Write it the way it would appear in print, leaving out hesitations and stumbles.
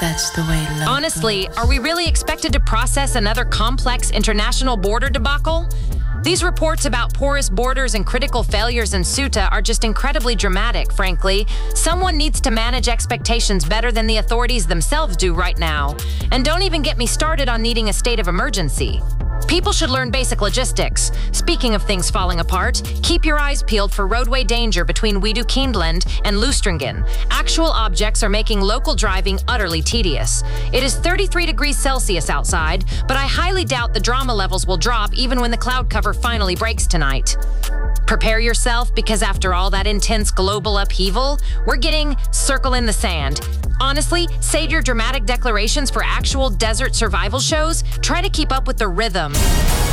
That's the way love Honestly, goes. are we really expected to process another complex international border debacle? These reports about porous borders and critical failures in Ceuta are just incredibly dramatic, frankly. Someone needs to manage expectations better than the authorities themselves do right now. And don't even get me started on needing a state of emergency. People should learn basic logistics. Speaking of things falling apart, keep your eyes peeled for roadway danger between Weduwkindland and Lustringen. Actual objects are making local driving utterly tedious. It is 33 degrees Celsius outside, but I highly doubt the drama levels will drop even when the cloud cover finally breaks tonight. Prepare yourself, because after all that intense global upheaval, we're getting circle in the sand. Honestly, save your dramatic declarations for actual desert survival shows. Try to keep up with the rhythm.